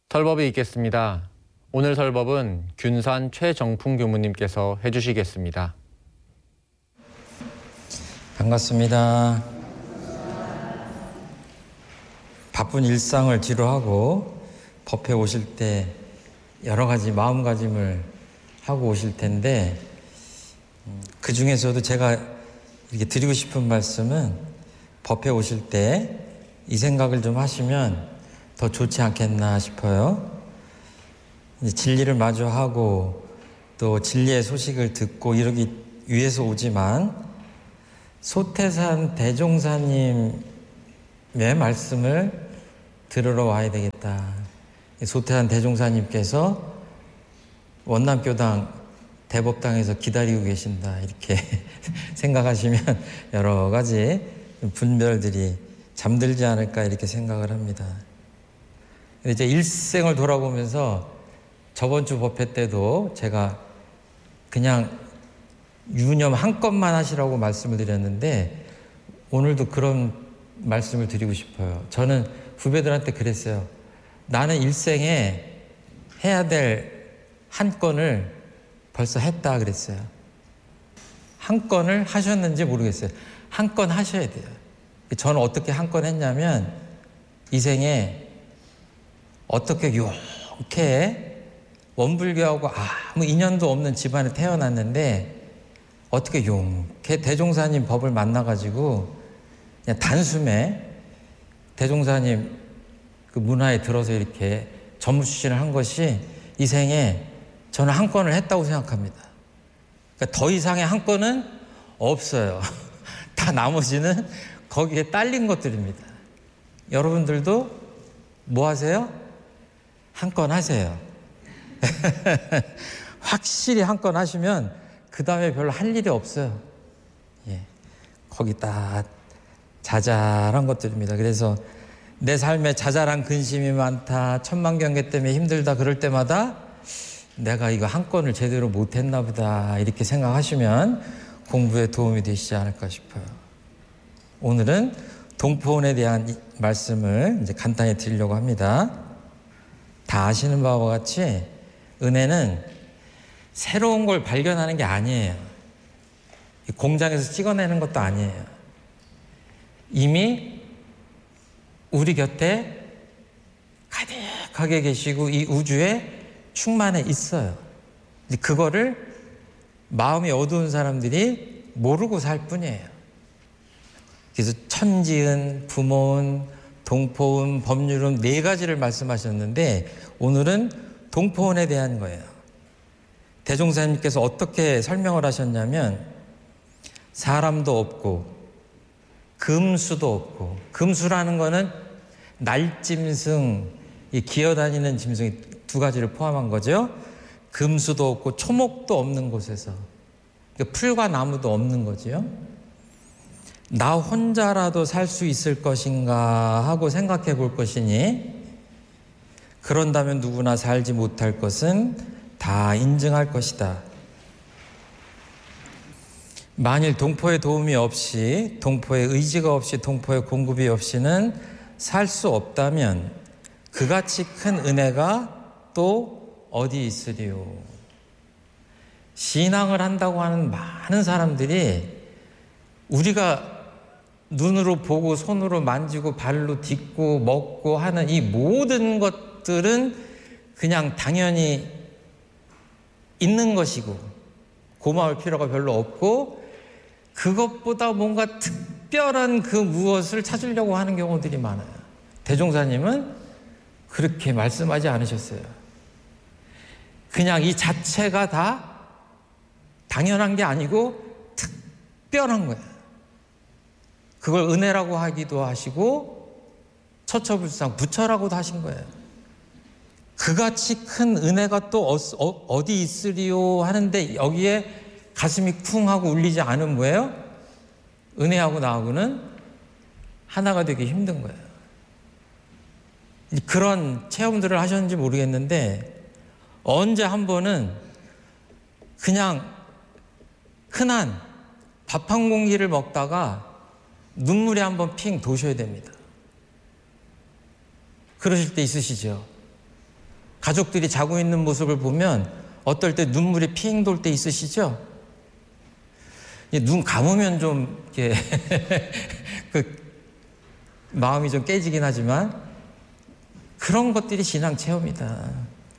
설법이 있겠습니다. 오늘 설법은 균산 최정풍 교무님께서 해주시겠습니다. 반갑습니다. 바쁜 일상을 뒤로하고 법회 오실 때 여러 가지 마음가짐을 하고 오실 텐데, 그 중에서도 제가 이렇게 드리고 싶은 말씀은 법회 오실 때 이 생각을 좀 하시면 더 좋지 않겠나 싶어요. 진리를 마주하고 또 진리의 소식을 듣고 이러기 위해서 오지만 소태산 대종사님의 말씀을 들으러 와야 되겠다. 소태산 대종사님께서 원남교당 대법당에서 기다리고 계신다, 이렇게 생각하시면 여러 가지 분별들이 잠들지 않을까 이렇게 생각을 합니다. 이제 일생을 돌아보면서 저번 주 법회 때도 제가 그냥 유념 한 건만 하시라고 말씀을 드렸는데, 오늘도 그런 말씀을 드리고 싶어요. 저는 후배들한테 그랬어요. 나는 일생에 해야 될 한 건을 벌써 했다 그랬어요. 한 건을 하셨는지 모르겠어요. 한 건 하셔야 돼요. 저는 어떻게 한 건 했냐면, 이 생에 어떻게 이렇게 원불교하고 아무 인연도 없는 집안에 태어났는데 어떻게 용케 대종사님 법을 만나가지고 그냥 단숨에 대종사님 그 문화에 들어서 이렇게 전무추신을 한 것이 이 생에 저는 한 건을 했다고 생각합니다. 그러니까 더 이상의 한 건은 없어요. 다 나머지는 거기에 딸린 것들입니다. 여러분들도 뭐 하세요? 한 건 하세요. 확실히 한 건 하시면 그 다음에 별로 할 일이 없어요. 예. 거기 딱 자잘한 것들입니다. 그래서 내 삶에 자잘한 근심이 많다, 천만경계 때문에 힘들다, 그럴 때마다 내가 이거 한 건을 제대로 못했나 보다, 이렇게 생각하시면 공부에 도움이 되시지 않을까 싶어요. 오늘은 동포원에 대한 말씀을 이제 간단히 드리려고 합니다. 다 아시는 바와 같이 은혜는 새로운 걸 발견하는 게 아니에요. 공장에서 찍어내는 것도 아니에요. 이미 우리 곁에 가득하게 계시고 이 우주에 충만해 있어요. 그거를 마음이 어두운 사람들이 모르고 살 뿐이에요. 그래서 천지은, 부모은, 동포은, 법률은 네 가지를 말씀하셨는데, 오늘은 동포은에 대한 거예요. 대종사님께서 어떻게 설명을 하셨냐면, 사람도 없고 금수도 없고, 금수라는 거는 날짐승, 이 기어다니는 짐승이 두 가지를 포함한 거죠. 금수도 없고 초목도 없는 곳에서, 풀과 나무도 없는 거죠. 나 혼자라도 살 수 있을 것인가 하고 생각해 볼 것이니, 그런다면 누구나 살지 못할 것은 다 인증할 것이다. 만일 동포의 도움이 없이, 동포의 의지가 없이, 동포의 공급이 없이는 살 수 없다면 그같이 큰 은혜가 또 어디 있으리요. 신앙을 한다고 하는 많은 사람들이 우리가 눈으로 보고 손으로 만지고 발로 딛고 먹고 하는 이 모든 것들은 그냥 당연히 있는 것이고 고마울 필요가 별로 없고, 그것보다 뭔가 특별한 그 무엇을 찾으려고 하는 경우들이 많아요. 대종사님은 그렇게 말씀하지 않으셨어요. 그냥 이 자체가 다 당연한 게 아니고 특별한 거예요. 그걸 은혜라고 하기도 하시고 처처불상 부처라고도 하신 거예요. 그같이 큰 은혜가 또 어디 있으리요 하는데, 여기에 가슴이 쿵 하고 울리지 않으면 뭐예요? 은혜하고 나하고는 하나가 되기 힘든 거예요. 그런 체험들을 하셨는지 모르겠는데, 언제 한 번은 그냥 흔한 밥 한 공기를 먹다가 눈물이 한번 핑 도셔야 됩니다. 그러실 때 있으시죠? 가족들이 자고 있는 모습을 보면 어떨 때 눈물이 핑 돌 때 있으시죠? 눈 감으면 좀 이렇게 그 마음이 좀 깨지긴 하지만 그런 것들이 신앙 체험이다.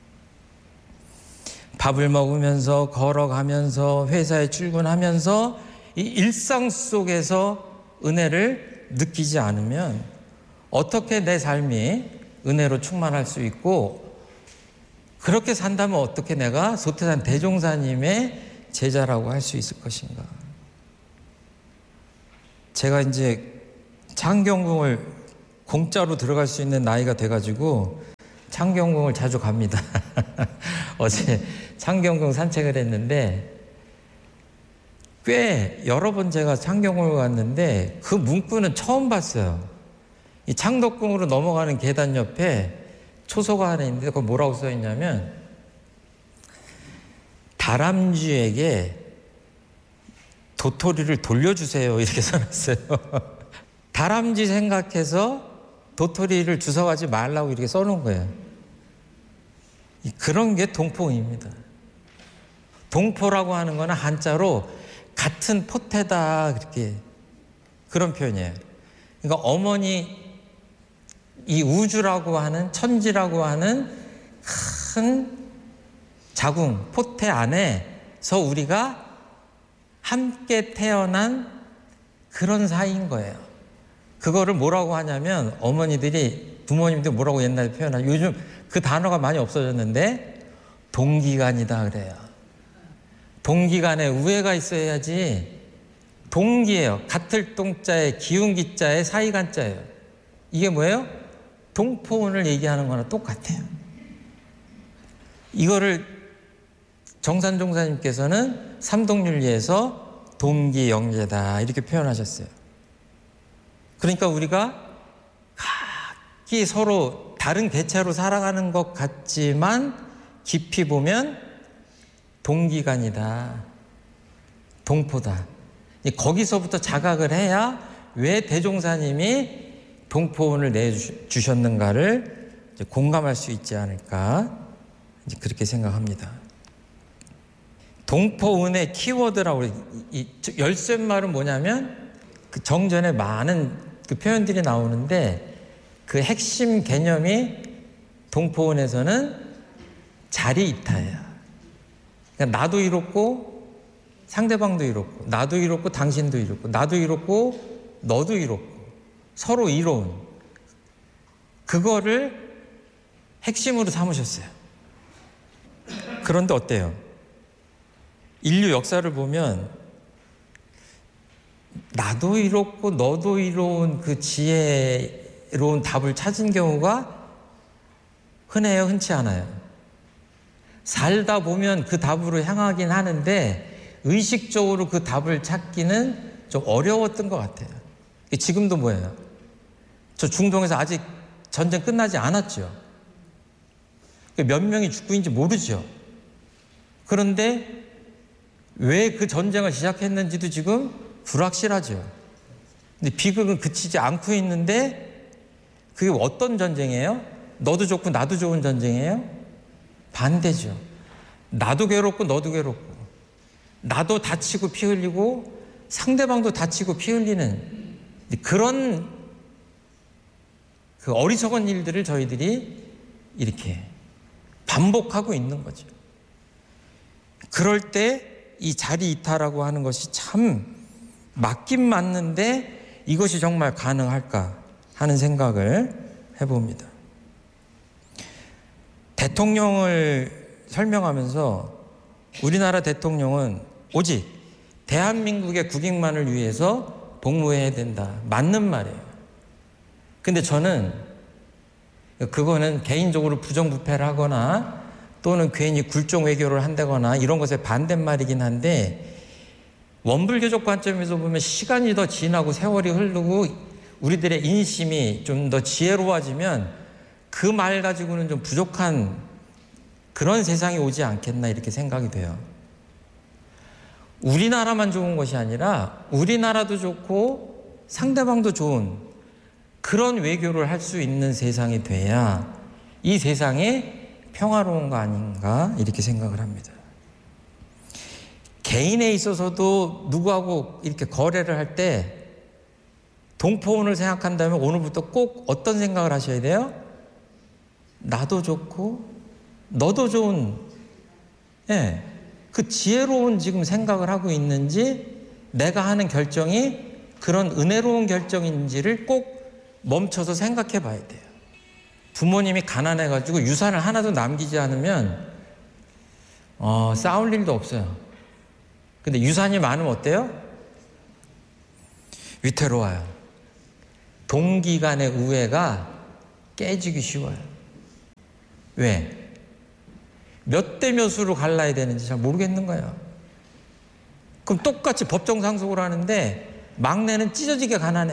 밥을 먹으면서 걸어가면서 회사에 출근하면서 이 일상 속에서 은혜를 느끼지 않으면 어떻게 내 삶이 은혜로 충만할 수 있고, 그렇게 산다면 어떻게 내가 소태산 대종사님의 제자라고 할 수 있을 것인가. 제가 이제 창경궁을 공짜로 들어갈 수 있는 나이가 돼가지고 창경궁을 자주 갑니다. 어제 창경궁 산책을 했는데 꽤 여러 번 제가 창경궁을 갔는데 그 문구는 처음 봤어요. 이 창덕궁으로 넘어가는 계단 옆에 초소가 하나 있는데 그거 뭐라고 써 있냐면 다람쥐에게 도토리를 돌려주세요 이렇게 써놨어요. 다람쥐 생각해서 도토리를 주워가지 말라고 이렇게 써놓은 거예요. 그런 게 동포입니다. 동포라고 하는 거는 한자로 같은 포태다, 그렇게 그런 표현이에요. 그러니까 어머니, 이 우주라고 하는, 천지라고 하는 큰 자궁, 포태 안에서 우리가 함께 태어난 그런 사이인 거예요. 그거를 뭐라고 하냐면 어머니들이, 부모님들 뭐라고 옛날에 표현하죠. 요즘 그 단어가 많이 없어졌는데 동기간이다 그래요. 동기간에 우애가 있어야지. 동기예요. 같을 동자에 기운기자에 사이간자예요. 이게 뭐예요? 동포원을 얘기하는 거나 똑같아요. 이거를 정산종사님께서는 삼동윤리에서 동기영재다 이렇게 표현하셨어요. 그러니까 우리가 각기 서로 다른 개체로 살아가는 것 같지만 깊이 보면 동기간이다, 동포다. 거기서부터 자각을 해야 왜 대종사님이 동포원을 내주셨는가를 공감할 수 있지 않을까, 그렇게 생각합니다. 동포원의 키워드라고, 이 열쇠말은 뭐냐면 그 정전에 많은 그 표현들이 나오는데 그 핵심 개념이 동포원에서는 자리 이타예요. 그러니까 나도 이롭고 상대방도 이롭고, 나도 이롭고 당신도 이롭고, 나도 이롭고 너도 이롭고, 서로 이로운, 그거를 핵심으로 삼으셨어요. 그런데 어때요? 인류 역사를 보면 나도 이롭고 너도 이로운 그 지혜로운 답을 찾은 경우가 흔해요, 흔치 않아요? 살다 보면 그 답으로 향하긴 하는데 의식적으로 그 답을 찾기는 좀 어려웠던 것 같아요. 지금도 뭐예요? 저 중동에서 아직 전쟁 끝나지 않았죠. 몇 명이 죽고 있는지 모르죠. 그런데 왜 그 전쟁을 시작했는지도 지금 불확실하죠. 근데 비극은 그치지 않고 있는데 그게 어떤 전쟁이에요? 너도 좋고 나도 좋은 전쟁이에요? 반대죠. 나도 괴롭고 너도 괴롭고, 나도 다치고 피 흘리고 상대방도 다치고 피 흘리는 그런 그 어리석은 일들을 저희들이 이렇게 반복하고 있는 거죠. 그럴 때 이 자리 이타라고 하는 것이 참 맞긴 맞는데 이것이 정말 가능할까 하는 생각을 해봅니다. 대통령을 설명하면서 우리나라 대통령은 오직 대한민국의 국익만을 위해서 복무해야 된다. 맞는 말이에요. 근데 저는 그거는 개인적으로 부정부패를 하거나 또는 괜히 굴종 외교를 한다거나 이런 것에 반대말이긴 한데, 원불교적 관점에서 보면 시간이 더 지나고 세월이 흐르고 우리들의 인심이 좀 더 지혜로워지면 그 말 가지고는 좀 부족한 그런 세상이 오지 않겠나 이렇게 생각이 돼요. 우리나라만 좋은 것이 아니라 우리나라도 좋고 상대방도 좋은 그런 외교를 할 수 있는 세상이 돼야 이 세상에 평화로운 거 아닌가 이렇게 생각을 합니다. 개인에 있어서도 누구하고 이렇게 거래를 할 때 동포원을 생각한다면 오늘부터 꼭 어떤 생각을 하셔야 돼요? 나도 좋고 너도 좋은, 그 지혜로운 지금 생각을 하고 있는지, 내가 하는 결정이 그런 은혜로운 결정인지를 꼭 멈춰서 생각해 봐야 돼요. 부모님이 가난해가지고 유산을 하나도 남기지 않으면 싸울 일도 없어요. 근데 유산이 많으면 어때요? 위태로워요. 동기 간의 우애가 깨지기 쉬워요. 왜? 몇 대 몇으로 갈라야 되는지 잘 모르겠는 거예요. 그럼 똑같이 법정 상속을 하는데 막내는 찢어지게 가난해.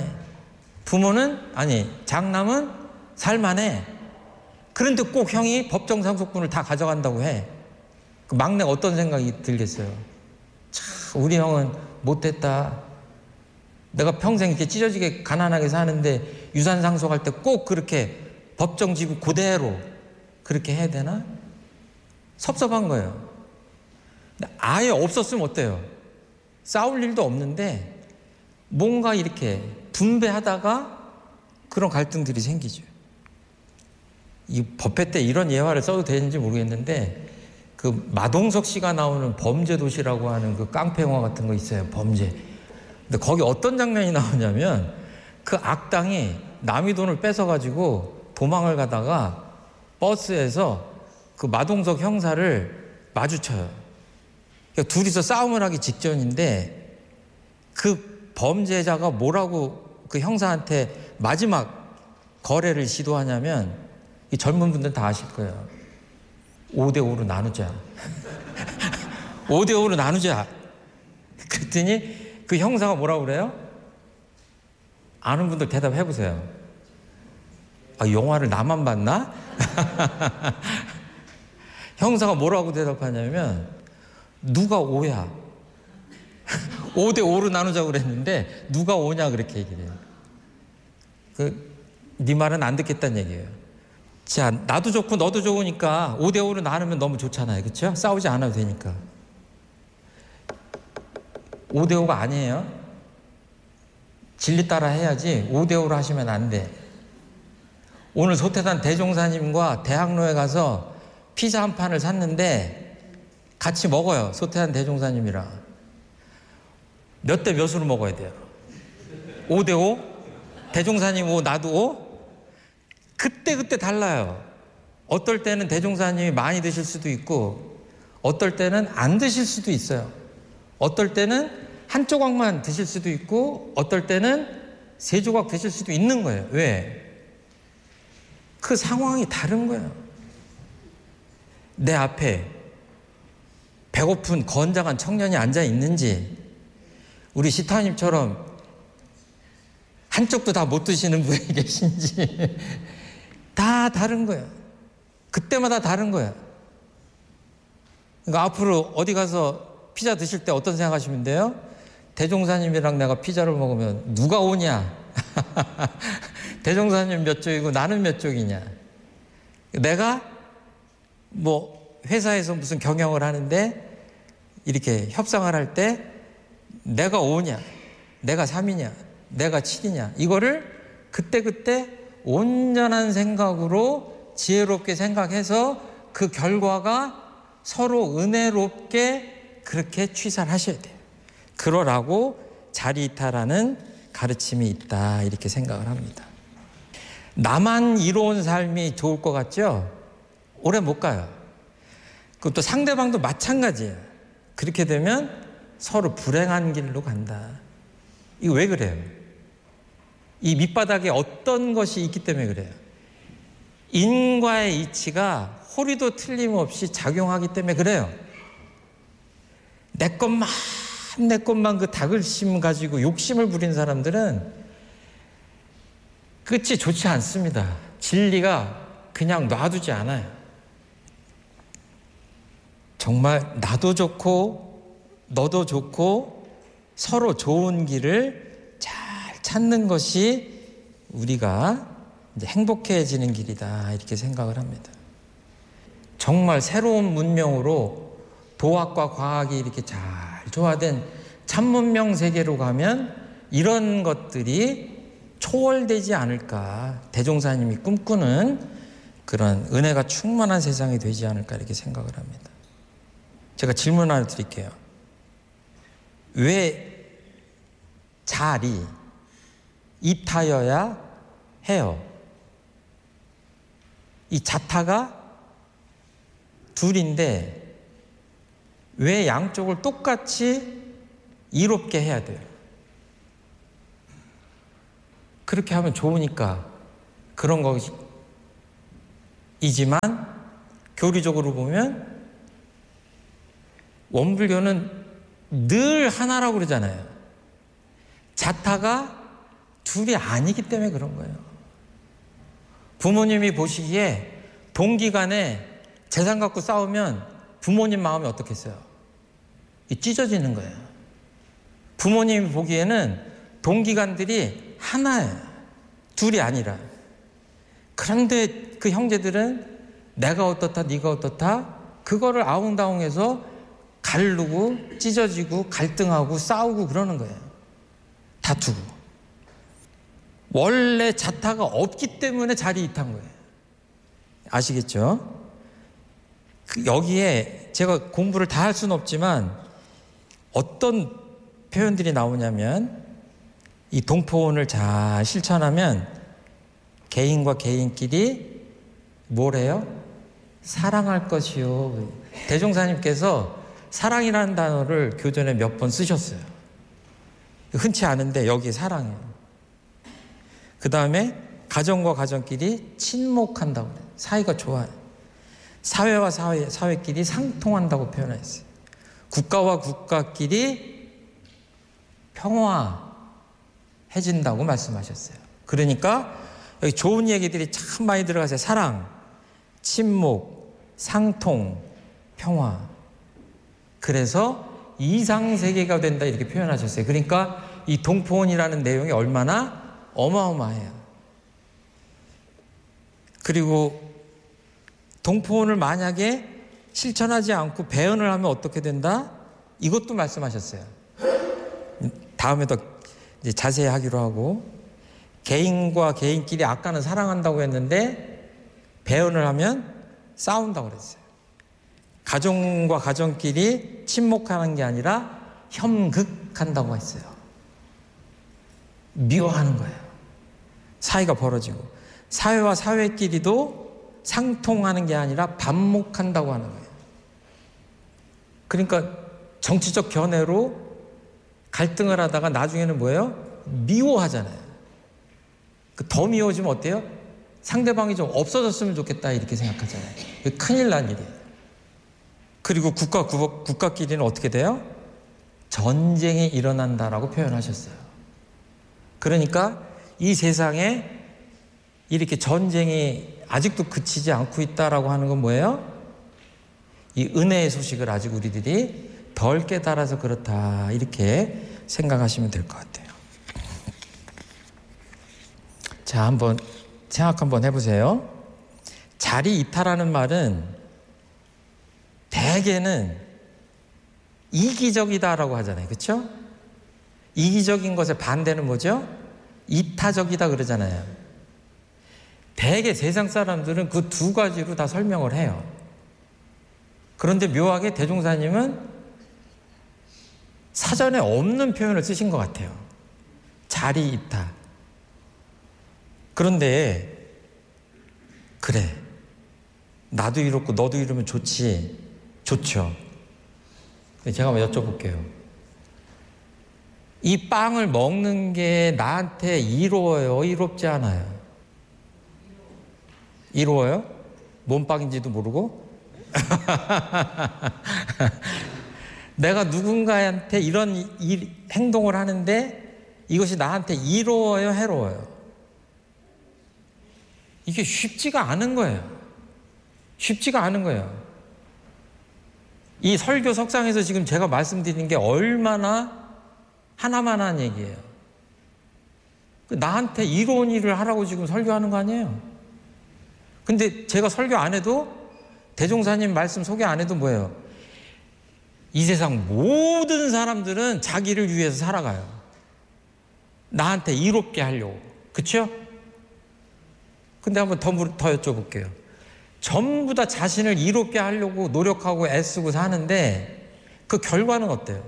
장남은 살만해. 그런데 꼭 형이 법정 상속분을 다 가져간다고 해. 그 막내가 어떤 생각이 들겠어요? 참, 우리 형은 못됐다. 내가 평생 이렇게 찢어지게 가난하게 사는데 유산 상속할 때 꼭 그렇게 법정 지구 그대로 그렇게 해야 되나? 섭섭한 거예요. 근데 아예 없었으면 어때요? 싸울 일도 없는데 뭔가 이렇게 분배하다가 그런 갈등들이 생기죠. 이 법회 때 이런 예화를 써도 되는지 모르겠는데, 그 마동석 씨가 나오는 범죄도시라고 하는 그 깡패 영화 같은 거 있어요. 범죄. 근데 거기 어떤 장면이 나오냐면, 그 악당이 남의 돈을 뺏어가지고 도망을 가다가 버스에서 그 마동석 형사를 마주쳐요. 그러니까 둘이서 싸움을 하기 직전인데, 그 범죄자가 뭐라고 그 형사한테 마지막 거래를 시도하냐면, 이 젊은 분들 다 아실 거예요. 5대5로 나누자. 5대5로 나누자. 그랬더니 그 형사가 뭐라고 그래요? 아는 분들 대답해 보세요. 영화를 나만 봤나? 형사가 뭐라고 대답하냐면, 누가 5야? 5대5로 나누자고 그랬는데 누가 5냐 그렇게 얘기를 해요. 네 말은 안 듣겠다는 얘기예요. 자, 나도 좋고 너도 좋으니까 5대5로 나누면 너무 좋잖아요. 그렇죠? 싸우지 않아도 되니까. 5대5가 아니에요. 진리 따라 해야지 5대5로 하시면 안 돼. 오늘 소태단 대종사님과 대학로에 가서 피자 한 판을 샀는데 같이 먹어요. 소태단 대종사님이랑. 몇 대 몇으로 먹어야 돼요? 5대5? 대종사님 5, 나도 5? 그때 달라요. 어떨 때는 대종사님이 많이 드실 수도 있고, 어떨 때는 안 드실 수도 있어요. 어떨 때는 한 조각만 드실 수도 있고, 어떨 때는 3조각 드실 수도 있는 거예요. 왜? 그 상황이 다른 거예요. 내 앞에 배고픈 건장한 청년이 앉아 있는지, 우리 시타님처럼 한쪽도 다 못 드시는 분이 계신지 다 다른 거예요. 그때마다 다른 거예요. 그러니까 앞으로 어디 가서 피자 드실 때 어떤 생각하시면 돼요? 대종사님이랑 내가 피자를 먹으면 누가 오냐? 대종사님 몇 쪽이고 나는 몇 쪽이냐? 내가 뭐 회사에서 무슨 경영을 하는데 이렇게 협상을 할 때 내가 5냐? 내가 3이냐? 내가 7이냐? 이거를 그때 온전한 생각으로 지혜롭게 생각해서 그 결과가 서로 은혜롭게 그렇게 취사하셔야 돼요. 그러라고 자리이타라는 가르침이 있다, 이렇게 생각을 합니다. 나만 이로운 삶이 좋을 것 같죠? 오래 못 가요. 그것도 상대방도 마찬가지예요. 그렇게 되면 서로 불행한 길로 간다. 이거 왜 그래요? 이 밑바닥에 어떤 것이 있기 때문에 그래요. 인과의 이치가 호리도 틀림없이 작용하기 때문에 그래요. 내 것만 그 다글심 가지고 욕심을 부린 사람들은 끝이 좋지 않습니다. 진리가 그냥 놔두지 않아요. 정말 나도 좋고 너도 좋고 서로 좋은 길을 잘 찾는 것이 우리가 이제 행복해지는 길이다, 이렇게 생각을 합니다. 정말 새로운 문명으로 도학과 과학이 이렇게 잘 조화된 참문명 세계로 가면 이런 것들이 초월되지 않을까. 대종사님이 꿈꾸는 그런 은혜가 충만한 세상이 되지 않을까 이렇게 생각을 합니다. 제가 질문 하나 드릴게요. 왜 자리 이타여야 해요? 이 자타가 둘인데 왜 양쪽을 똑같이 이롭게 해야 돼요? 그렇게 하면 좋으니까 그런 것이지만 교리적으로 보면 원불교는 늘 하나라고 그러잖아요. 자타가 둘이 아니기 때문에 그런 거예요. 부모님이 보시기에 동기간에 재산 갖고 싸우면 부모님 마음이 어떻겠어요? 찢어지는 거예요. 부모님이 보기에는 동기간들이 하나예요. 둘이 아니라. 그런데 그 형제들은 내가 어떻다 네가 어떻다 그거를 아웅다웅해서 가르고 찢어지고 갈등하고 싸우고 그러는 거예요. 다투고. 원래 자타가 없기 때문에 자리 이탈한 거예요. 아시겠죠? 여기에 제가 공부를 다 할 수는 없지만 어떤 표현들이 나오냐면 이 동포원을 잘 실천하면 개인과 개인끼리 뭘 해요? 사랑할 것이요. 대종사님께서 사랑이라는 단어를 교전에 몇 번 쓰셨어요. 흔치 않은데 여기 사랑이에요. 그 다음에 가정과 가정끼리 친목한다고 그래요. 사이가 좋아요. 사회와 사회끼리 상통한다고 표현했어요. 국가와 국가끼리 평화해진다고 말씀하셨어요. 그러니까 여기 좋은 얘기들이 참 많이 들어가세요. 사랑, 친목, 상통, 평화. 그래서 이상세계가 된다 이렇게 표현하셨어요. 그러니까 이 동포원이라는 내용이 얼마나 어마어마해요. 그리고 동포원을 만약에 실천하지 않고 배언을 하면 어떻게 된다? 이것도 말씀하셨어요. 다음에 더 이제 자세히 하기로 하고 개인과 개인끼리 아까는 사랑한다고 했는데 배언을 하면 싸운다고 그랬어요. 가정과 가정끼리 친목하는 게 아니라 협극한다고 했어요. 미워하는 거예요. 사이가 벌어지고 사회와 사회끼리도 상통하는 게 아니라 반목한다고 하는 거예요. 그러니까 정치적 견해로 갈등을 하다가 나중에는 뭐예요? 미워하잖아요. 더 미워지면 어때요? 상대방이 좀 없어졌으면 좋겠다 이렇게 생각하잖아요. 큰일 난 일이에요. 그리고 국가끼리는 어떻게 돼요? 전쟁이 일어난다라고 표현하셨어요. 그러니까 이 세상에 이렇게 전쟁이 아직도 그치지 않고 있다라고 하는 건 뭐예요? 이 은혜의 소식을 아직 우리들이 덜 깨달아서 그렇다 이렇게 생각하시면 될 것 같아요. 자, 한번 생각 한번 해보세요. 자리 이탈하는 말은 대개는 이기적이다라고 하잖아요. 그렇죠? 이기적인 것의 반대는 뭐죠? 이타적이다 그러잖아요. 대개 세상 사람들은 그 두 가지로 다 설명을 해요. 그런데 묘하게 대종사님은 사전에 없는 표현을 쓰신 것 같아요. 자리 이타. 그런데 그래, 나도 이렇고 너도 이러면 좋지. 좋죠. 제가 한번 여쭤볼게요. 이 빵을 먹는 게 나한테 이로워요? 이롭지 않아요? 이로워요? 뭔 빵인지도 모르고? 내가 누군가한테 이런 행동을 하는데 이것이 나한테 이로워요? 해로워요? 이게 쉽지가 않은 거예요. 쉽지가 않은 거예요. 이 설교 석상에서 지금 제가 말씀드리는 게 얼마나 하나만한 얘기예요. 나한테 이로운 일을 하라고 지금 설교하는 거 아니에요? 근데 제가 설교 안 해도 대종사님 말씀 소개 안 해도 뭐예요? 이 세상 모든 사람들은 자기를 위해서 살아가요. 나한테 이롭게 하려고. 그렇죠? 근데 한번 더 여쭤볼게요. 전부 다 자신을 이롭게 하려고 노력하고 애쓰고 사는데 그 결과는 어때요?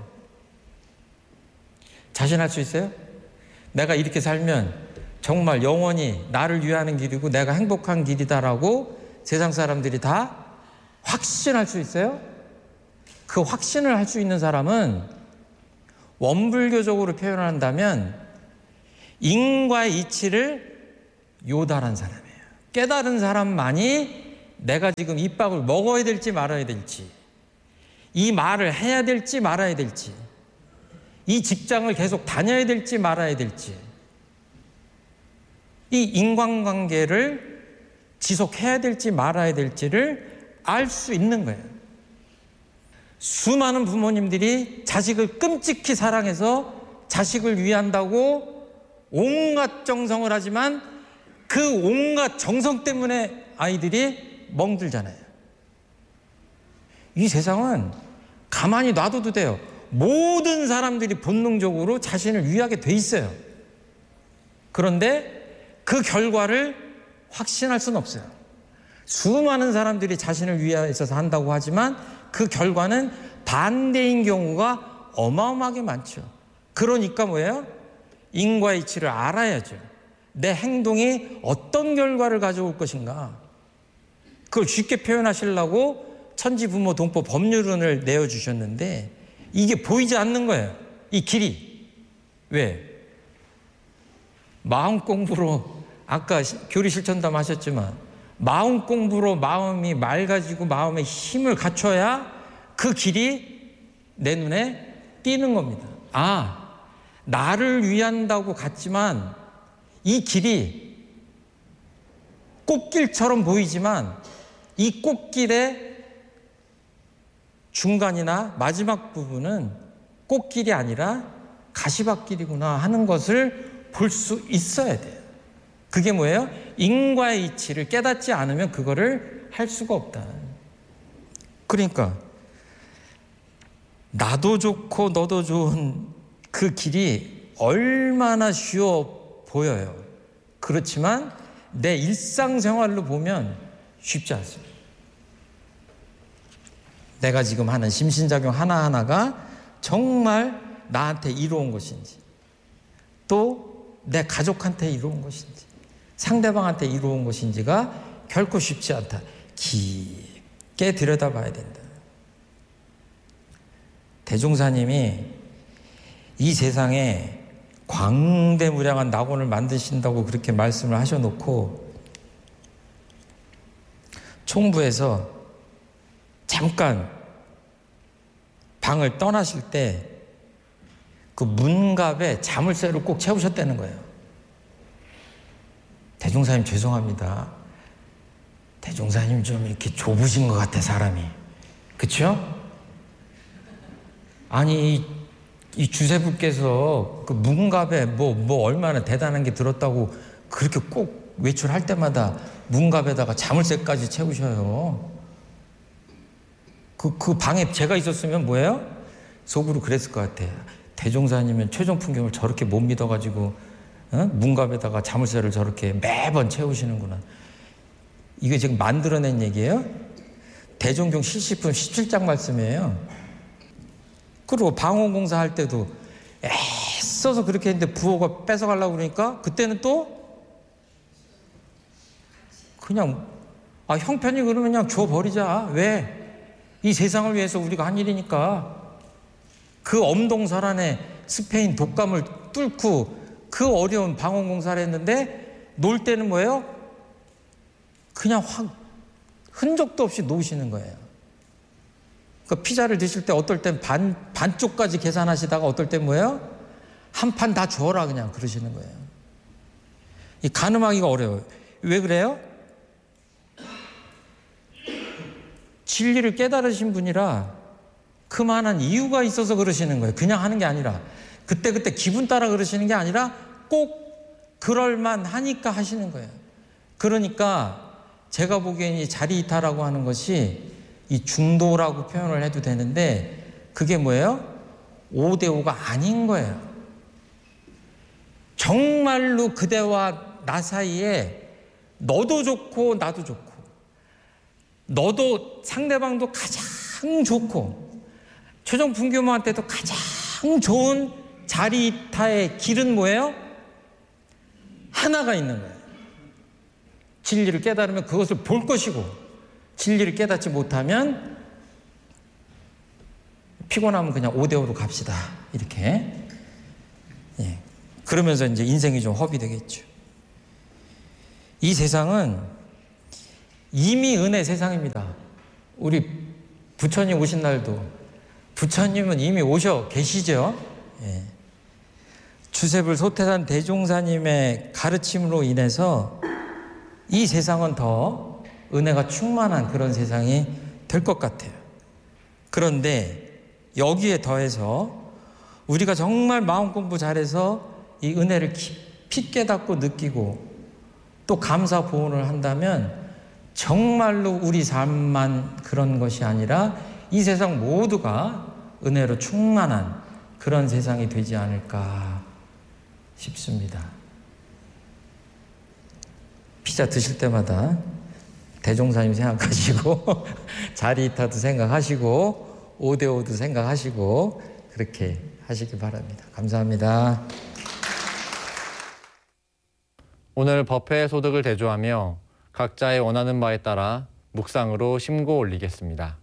자신할 수 있어요? 내가 이렇게 살면 정말 영원히 나를 위하는 길이고 내가 행복한 길이다라고 세상 사람들이 다 확신할 수 있어요? 그 확신을 할 수 있는 사람은 원불교적으로 표현한다면 인과의 이치를 요달한 사람이에요. 깨달은 사람만이 내가 지금 이 밥을 먹어야 될지 말아야 될지, 이 말을 해야 될지 말아야 될지, 이 직장을 계속 다녀야 될지 말아야 될지, 이 인간관계를 지속해야 될지 말아야 될지를 알 수 있는 거예요. 수많은 부모님들이 자식을 끔찍히 사랑해서 자식을 위한다고 온갖 정성을 하지만 그 온갖 정성 때문에 아이들이 멍들잖아요. 이 세상은 가만히 놔둬도 돼요. 모든 사람들이 본능적으로 자신을 위하게 돼 있어요. 그런데 그 결과를 확신할 수는 없어요. 수많은 사람들이 자신을 위해서 한다고 하지만 그 결과는 반대인 경우가 어마어마하게 많죠. 그러니까 뭐예요? 인과의 이치를 알아야죠. 내 행동이 어떤 결과를 가져올 것인가. 그걸 쉽게 표현하시려고 천지부모 동법 법률론을 내어주셨는데 이게 보이지 않는 거예요. 이 길이. 왜? 마음 공부로 아까 교리 실천담 하셨지만 마음 공부로 마음이 맑아지고 마음의 힘을 갖춰야 그 길이 내 눈에 띄는 겁니다. 아, 나를 위한다고 갔지만 이 길이 꽃길처럼 보이지만 이 꽃길의 중간이나 마지막 부분은 꽃길이 아니라 가시밭길이구나 하는 것을 볼 수 있어야 돼요. 그게 뭐예요? 인과의 이치를 깨닫지 않으면 그거를 할 수가 없다. 그러니까 나도 좋고 너도 좋은 그 길이 얼마나 쉬워 보여요. 그렇지만 내 일상생활로 보면 쉽지 않습니다. 내가 지금 하는 심신작용 하나하나가 정말 나한테 이로운 것인지, 또 내 가족한테 이로운 것인지, 상대방한테 이로운 것인지가 결코 쉽지 않다. 깊게 들여다봐야 된다. 대종사님이 이 세상에 광대무량한 낙원을 만드신다고 그렇게 말씀을 하셔놓고 총부에서 잠깐 방을 떠나실 때 그 문갑에 자물쇠를 꼭 채우셨다는 거예요. 대종사님 죄송합니다. 대종사님 좀 이렇게 좁으신 것 같아, 사람이. 그쵸? 아니 이 주세부께서 그 문갑에 뭐 얼마나 대단한 게 들었다고 그렇게 꼭 외출할 때마다 문갑에다가 자물쇠까지 채우셔요. 그 방에 제가 있었으면 뭐예요? 속으로 그랬을 것 같아요. 대종사님은 최종풍경을 저렇게 못 믿어가지고 문갑에다가 자물쇠를 저렇게 매번 채우시는구나. 이게 지금 만들어낸 얘기예요? 대종경 실시품 17장 말씀이에요. 그리고 방언공사 할 때도 애써서 그렇게 했는데 부호가 뺏어가려고 그러니까 그때는 또 그냥 형편이 그러면 그냥 줘버리자. 왜? 이 세상을 위해서 우리가 한 일이니까. 그 엄동설안에 스페인 독감을 뚫고 그 어려운 방언공사를 했는데 놀 때는 뭐예요? 그냥 확 흔적도 없이 놓으시는 거예요. 그 피자를 드실 때 어떨 땐 반쪽까지 계산하시다가 어떨 땐 뭐예요? 한 판 다 줘라 그냥 그러시는 거예요. 이 가늠하기가 어려워요. 왜 그래요? 진리를 깨달으신 분이라 그만한 이유가 있어서 그러시는 거예요. 그냥 하는 게 아니라 그때그때 기분 따라 그러시는 게 아니라 꼭 그럴만 하니까 하시는 거예요. 그러니까 제가 보기엔 이 자리이탈하고 하는 것이 이 중도라고 표현을 해도 되는데 그게 뭐예요? 5대5가 아닌 거예요. 정말로 그대와 나 사이에 너도 좋고 나도 좋고 너도 상대방도 가장 좋고 최정풍 교무한테도 가장 좋은 자리이탈의 길은 뭐예요? 하나가 있는 거예요. 진리를 깨달으면 그것을 볼 것이고 진리를 깨닫지 못하면 피곤하면 그냥 5대5로 갑시다. 이렇게. 예. 그러면서 이제 인생이 좀 허비되겠죠. 이 세상은 이미 은혜 세상입니다. 우리 부처님 오신 날도 부처님은 이미 오셔 계시죠. 예. 주세불 소태산 대종사님의 가르침으로 인해서 이 세상은 더 은혜가 충만한 그런 세상이 될 것 같아요. 그런데 여기에 더해서 우리가 정말 마음 공부 잘해서 이 은혜를 깊이 깨닫고 느끼고 또 감사 보온을 한다면 정말로 우리 삶만 그런 것이 아니라 이 세상 모두가 은혜로 충만한 그런 세상이 되지 않을까 싶습니다. 피자 드실 때마다 대종사님 생각하시고 자리이타도 생각하시고 5대5도 생각하시고 그렇게 하시기 바랍니다. 감사합니다. 오늘 법회의 소득을 대조하며 각자의 원하는 바에 따라 묵상으로 심고 올리겠습니다.